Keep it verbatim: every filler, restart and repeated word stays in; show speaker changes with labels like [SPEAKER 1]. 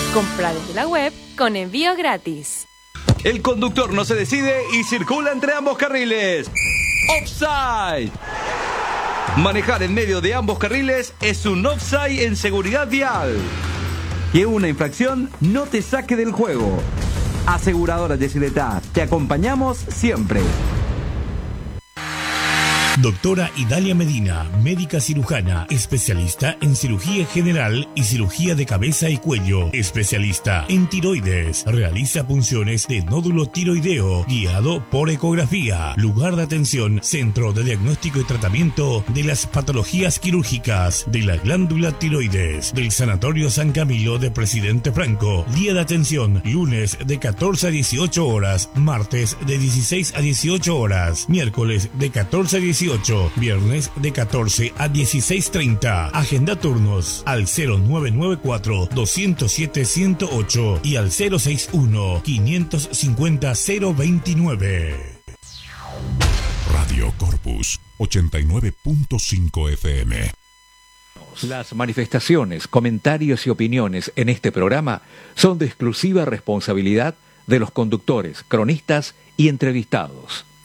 [SPEAKER 1] Compra desde la web con envío gratis.
[SPEAKER 2] El conductor no se decide y circula entre ambos carriles. ¡Offside! Manejar en medio de ambos carriles es un offside en seguridad vial. Que una infracción no te saque del juego. Aseguradora Yesileta, te acompañamos siempre.
[SPEAKER 3] Doctora Idalia Medina, médica cirujana, especialista en cirugía general y cirugía de cabeza y cuello, especialista en tiroides. Realiza punciones de nódulo tiroideo guiado por ecografía. Lugar de atención, Centro de Diagnóstico y Tratamiento de las Patologías Quirúrgicas de la Glándula Tiroides del Sanatorio San Camilo de Presidente Franco. Día de atención, lunes de catorce a dieciocho horas, martes de dieciséis a dieciocho horas, miércoles de catorce a dieciocho, viernes de catorce a dieciséis treinta. Agenda turnos al cero nueve nueve cuatro, dos cero siete, uno cero ocho y al cero seis uno, cinco cinco cero, cero veintinueve.
[SPEAKER 4] Radio Corpus ochenta y nueve punto cinco F M.
[SPEAKER 5] Las manifestaciones, comentarios y opiniones en este programa son de exclusiva responsabilidad de los conductores, cronistas y entrevistados.